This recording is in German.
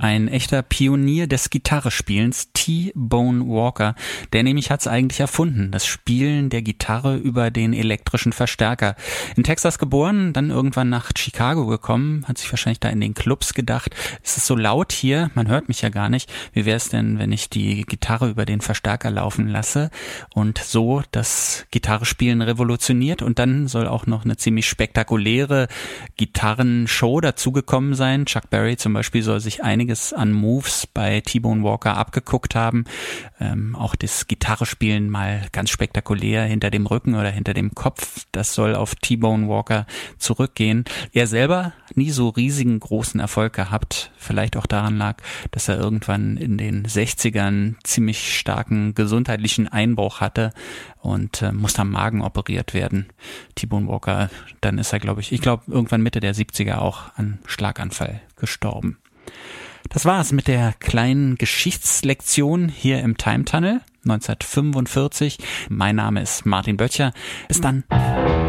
Ein echter Pionier des Gitarrespielens, T-Bone Walker, der nämlich hat's eigentlich erfunden, das Spielen der Gitarre über den elektrischen Verstärker. In Texas geboren, dann irgendwann nach Chicago gekommen, hat sich wahrscheinlich da in den Clubs gedacht, es ist so laut hier, man hört mich ja gar nicht, wie wäre es denn, wenn ich die Gitarre über den Verstärker laufen lasse und so das Gitarrespielen revolutioniert, und dann soll auch noch eine ziemlich spektakuläre Gitarrenshow dazugekommen sein. Chuck Berry zum Beispiel soll sich einiges an Moves bei T-Bone Walker abgeguckt haben. Auch das Gitarrespielen mal ganz spektakulär hinter dem Rücken oder hinter dem Kopf, das soll auf T-Bone Walker zurückgehen. Er selber nie so riesigen großen Erfolg gehabt. Vielleicht auch daran lag, dass er irgendwann in den 60ern ziemlich starken gesundheitlichen Einbruch hatte und musste am Magen operiert werden. T-Bone Walker, dann ist er, glaube ich irgendwann Mitte der 70er auch an Schlaganfall gestorben. Das war's mit der kleinen Geschichtslektion hier im Time Tunnel 1945. Mein Name ist Martin Böttcher. Bis dann.